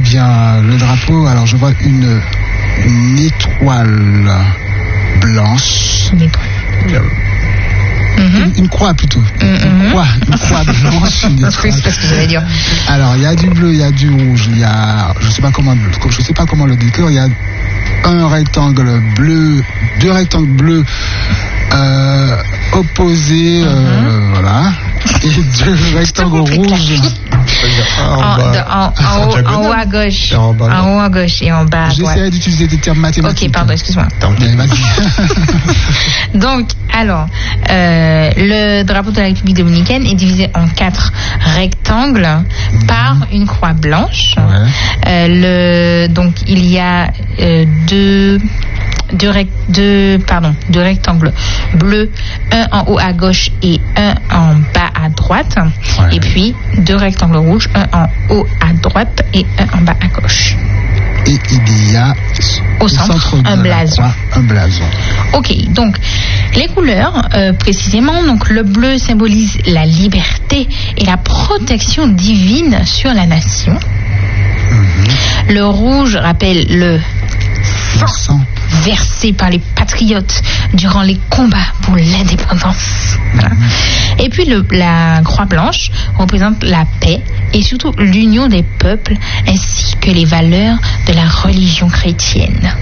bien, le drapeau, alors je vois une étoile blanche. Une croix plutôt. Une croix blanche, une étoile. Oui, c'est ce que j'allais dire. Alors, il y a du bleu, il y a du rouge, il y a, je sais pas comment le décor, il y a un rectangle bleu, deux rectangles bleus opposés, voilà, et deux rectangles rouges. En haut à gauche. En haut à gauche et en bas à droite. J'essaierai d'utiliser des termes mathématiques. Ok, pardon, excuse-moi. Donc, alors, le drapeau de la République dominicaine est divisé en 4 rectangles par une croix blanche. Ouais. Donc, il y a deux rectangles bleus, un en haut à gauche et un en bas à droite. Ouais. Et puis 2 rectangles rouges, un en haut à droite et un en bas à gauche. Et il y a au centre un blason. Un blason. Ok, donc les couleurs, précisément, donc le bleu symbolise la liberté et la protection divine sur la nation. Le rouge rappelle le sang versé par les patriotes durant les combats pour l'indépendance. Voilà. Et puis la croix blanche représente la paix et surtout l'union des peuples ainsi que les valeurs de la religion chrétienne.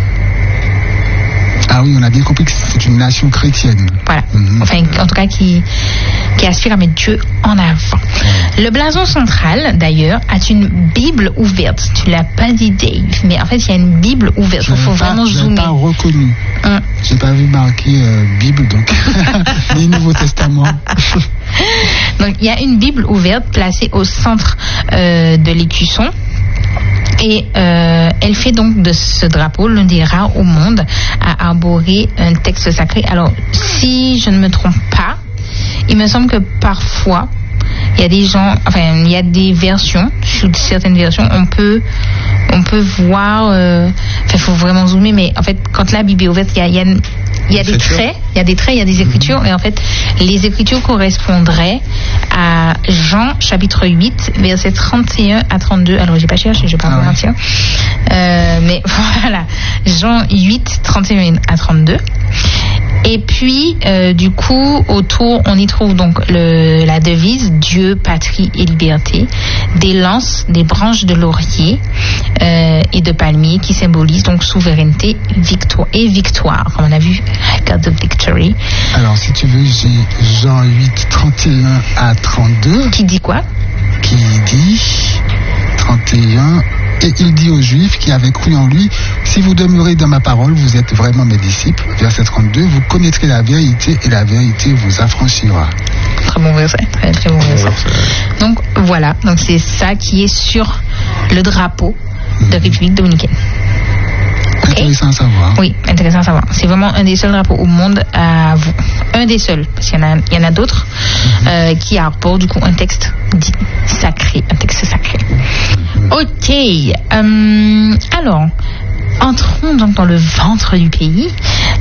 Ah oui, on a bien compris que c'est une nation chrétienne. Voilà. Enfin, en tout cas, qui aspire à mettre Dieu en avant. Le blason central, d'ailleurs, a une Bible ouverte. Tu l'as pas dit, Dave, mais en fait, il y a une Bible ouverte. Il faut vraiment zoomer. Je n'ai pas reconnu. J'ai pas vu marquer Bible, donc ni Nouveau Testament. Donc, il y a une Bible ouverte placée au centre de l'écusson. Et elle fait donc de ce drapeau l'un des rares au monde à arborer un texte sacré. Alors, si je ne me trompe pas, il me semble que parfois, il y a des gens, enfin, il y a des versions, sur certaines versions, on peut voir, il faut vraiment zoomer, mais en fait, quand la Bible est ouverte, il y a des traits, il y a des écritures, et en fait, les écritures correspondraient à Jean, chapitre 8, versets 31 à 32. Alors, j'ai pas cherché, je vais pas vous mentir. Mais voilà, Jean 8, 31 à 32. Et puis, du coup, autour, on y trouve donc la devise Dieu, patrie et liberté, des lances, des branches de laurier et de palmier qui symbolisent donc souveraineté, victoire. Comme on a vu, God of Victory. Alors, si tu veux, j'ai Jean 8, 31 à 32. Qui dit quoi? Qui dit 31. Et il dit aux Juifs qui avaient cru en lui, si vous demeurez dans ma parole, vous êtes vraiment mes disciples. Verset 32, vous connaîtrez la vérité et la vérité vous affranchira. Très bon verset, très très bon verset. Donc voilà, donc c'est ça qui est sur le drapeau de République dominicaine. Okay. Intéressant à savoir. Oui, intéressant à savoir. C'est vraiment un des seuls drapeaux au monde à vous. Un des seuls, parce qu'il y en a d'autres qui arborent du coup un texte dit sacré, un texte sacré. Ok. Alors, entrons donc dans le ventre du pays.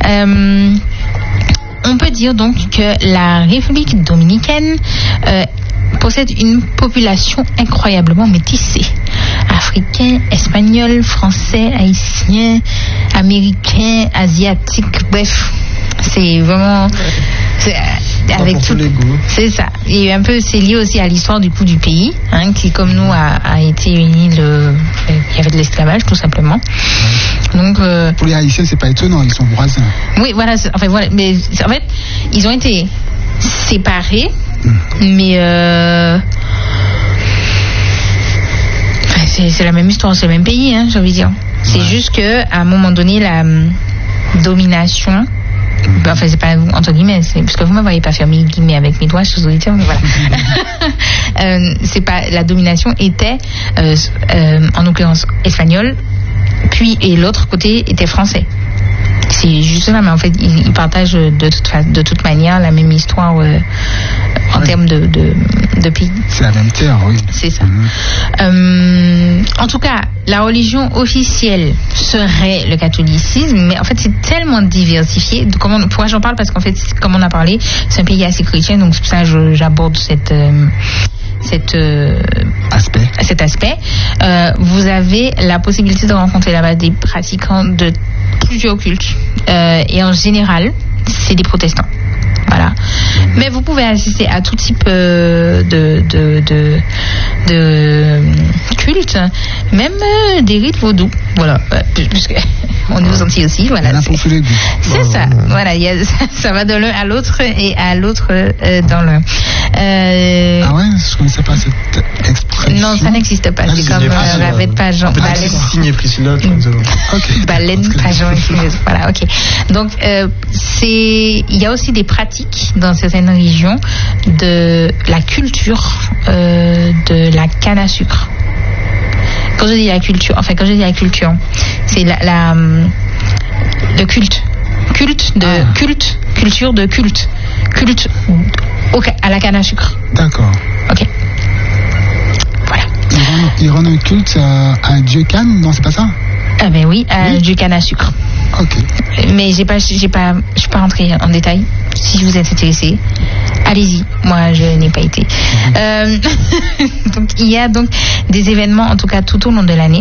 On peut dire donc que la République dominicaine possède une population incroyablement métissée. Africains, espagnols, français, haïtiens, américains, asiatiques, bref, c'est vraiment... avec tout les goûts. C'est ça. Et un peu, c'est lié aussi à l'histoire du coup du pays, hein, qui comme nous a été une île. Il y avait de l'esclavage tout simplement. Donc pour les Haïtiens, c'est pas étonnant, ils sont voisins. Oui, voilà. Voilà. Mais en fait, ils ont été séparés, mais c'est la même histoire, c'est le même pays, hein, j'ai envie de dire. C'est juste que à un moment donné, la domination. Enfin, c'est pas entre guillemets, c'est parce que vous ne me voyez pas faire mes guillemets avec mes doigts sur les auditeurs, mais voilà. C'est pas, la domination était en l'occurrence espagnole, puis et l'autre côté était français. C'est juste ça, mais en fait, ils partagent de toute manière la même histoire en termes de pays. C'est la même terre, oui. C'est ça. En tout cas, la religion officielle serait le catholicisme, mais en fait, c'est tellement diversifié. Pourquoi j'en parle? Parce qu'en fait, comme on a parlé, c'est un pays assez chrétien, donc c'est pour ça que j'aborde cet aspect, vous avez la possibilité de rencontrer là-bas des pratiquants de plusieurs cultes. Et en général, c'est des protestants. Voilà. Mais vous pouvez assister à tout type de culte, même des rites vaudous. Voilà. Puisque on est aux Antilles aussi. Voilà. C'est ça. Voilà. Ça va de l'un à l'autre et à l'autre dans l'un. Ah ouais, je connaissais pas cette expression. Non, ça n'existe pas. C'est comme Ravette Pageant. Signé Priscilla. Baleine Pageant. Voilà. Ok. Donc il y a aussi des pratiques dans certaines régions de la culture de la canne à sucre. Quand je dis la culture, c'est le culte à la canne à sucre. D'accord. Ok. Voilà. Ils rendent un culte à un dieu canne, non, c'est pas ça? Ah ben oui, à un dieu canne à sucre. Ok. Mais je suis pas rentrée en détail. Si vous êtes intéressé, allez-y. Moi, je n'ai pas été. Donc, il y a donc des événements, en tout cas, tout au long de l'année.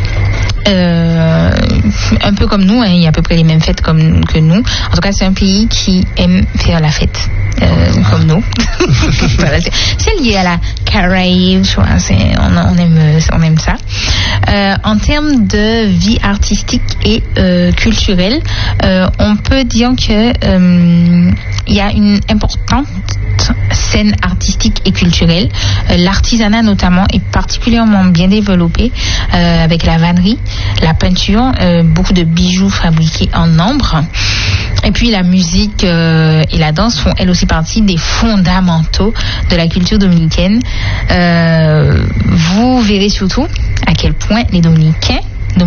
Un peu comme nous, hein, il y a à peu près les mêmes fêtes que nous. En tout cas, c'est un pays qui aime faire la fête. Comme nous. Voilà, c'est lié à la Caraïbe, tu vois, on aime ça. En termes de vie artistique et culturelle, on peut dire que il y a une importante scène artistique et culturelle. L'artisanat notamment est particulièrement bien développé avec la vannerie, la peinture, beaucoup de bijoux fabriqués en ambre. Et puis la musique et la danse font elles aussi partie des fondamentaux de la culture dominicaine. Vous verrez surtout à quel point les dominicains,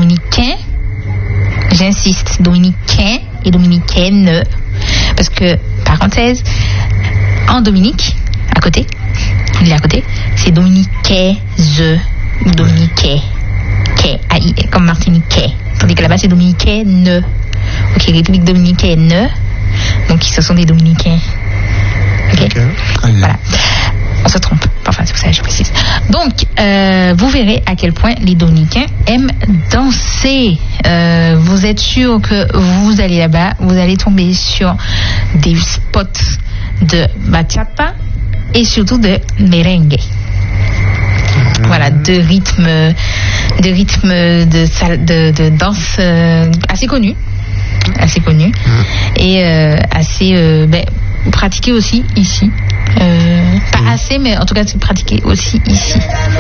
j'insiste, dominicains et dominicaines, parce que, parenthèse, en Dominique, à côté, c'est dominicaise ou dominicain, comme martiniquais, tandis que là-bas c'est dominicaine. Ok, République dominicaine, donc ce sont des dominicains. Ok. Voilà. On se trompe. Enfin, c'est pour ça que je précise. Donc, vous verrez à quel point les dominicains aiment danser. Vous êtes sûr que vous allez là-bas, vous allez tomber sur des spots de bachata et surtout de merengue. Voilà, de rythmes de danse assez connus et assez pratiqué aussi ici. Pas assez, mais en tout cas c'est pratiqué aussi ici.